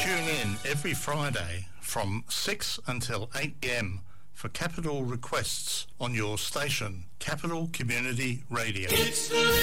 Tune in every Friday from 6 until 8 p.m. for Capital Requests on your station, Capital Community Radio.